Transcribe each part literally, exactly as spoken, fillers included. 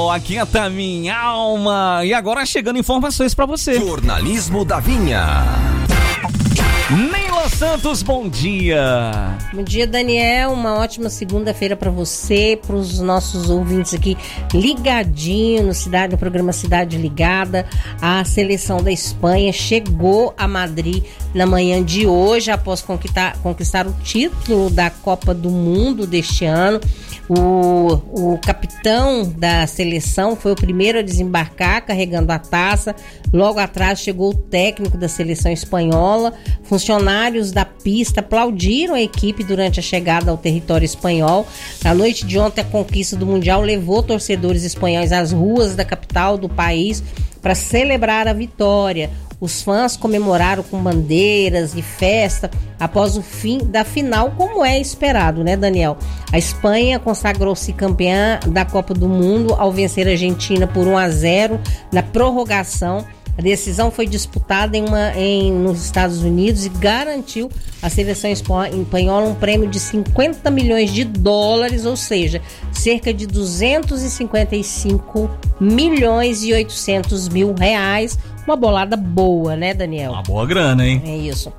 sol aquieta minha alma. E agora chegando informações pra você. Jornalismo da Vinha. Neila Santos, bom dia. Bom dia, Daniel. Uma ótima segunda-feira para você, para os nossos ouvintes aqui ligadinho no, cidade, no programa Cidade Ligada. A seleção da Espanha chegou a Madrid na manhã de hoje, após conquistar, conquistar o título da Copa do Mundo deste ano. O, o capitão da seleção foi o primeiro a desembarcar carregando a taça. Logo atrás chegou o técnico da seleção espanhola. Funcionários da pista aplaudiram a equipe durante a chegada ao território espanhol. Na noite de ontem, a conquista do Mundial levou torcedores espanhóis às ruas da capital do país para celebrar a vitória. Os fãs comemoraram com bandeiras e festa após o fim da final, como é esperado, né, Daniel? A Espanha consagrou-se campeã da Copa do Mundo ao vencer a Argentina por um a zero na prorrogação. A decisão foi disputada em uma, em, nos Estados Unidos e garantiu à seleção espanhola um prêmio de cinquenta milhões de dólares, ou seja, cerca de duzentos e cinquenta e cinco milhões e oitocentos mil reais. Uma bolada boa, né, Daniel? Uma boa grana, hein? É isso.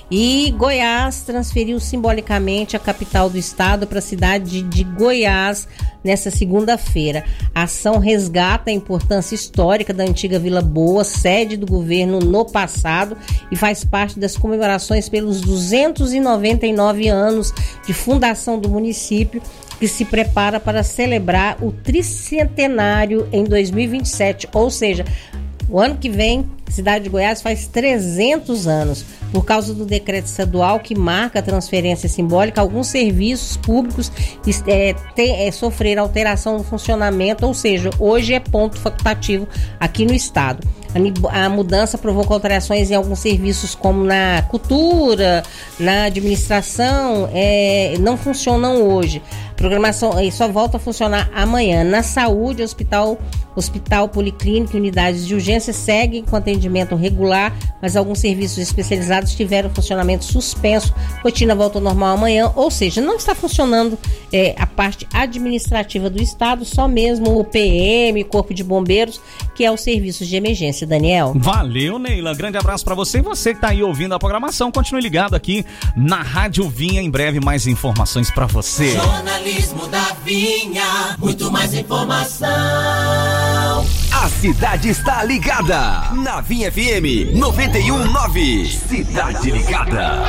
E Goiás transferiu simbolicamente a capital do estado para a cidade de Goiás nesta segunda-feira. A ação resgata a importância histórica da antiga Vila Boa, sede do governo no passado, e faz parte das comemorações pelos duzentos e noventa e nove anos de fundação do município, que se prepara para celebrar o tricentenário em dois mil e vinte e sete, ou seja, o ano que vem, a cidade de Goiás faz trezentos anos. Por causa do decreto estadual que marca a transferência simbólica, alguns serviços públicos é, tem, é, sofreram alteração no funcionamento, ou seja, hoje é ponto facultativo aqui no estado. A, a mudança provocou alterações em alguns serviços, como na cultura, na administração, é, não funcionam hoje. A programação só volta a funcionar amanhã. Na saúde, hospital, hospital, policlínica e unidades de urgência seguem com atendimento regular, mas alguns serviços especializados tiveram funcionamento suspenso. Rotina volta ao normal amanhã, ou seja, não está funcionando é, a parte administrativa do estado, só mesmo o P M, Corpo de Bombeiros, que é o serviço de emergência. Daniel. Valeu, Neila. Grande abraço pra você e você que tá aí ouvindo a programação. Continue ligado aqui na Rádio Vinha. Em breve mais informações pra você. Jornalismo da Vinha. Muito mais informação. A cidade está ligada na Vinha F M noventa e um ponto nove. Cidade Ligada.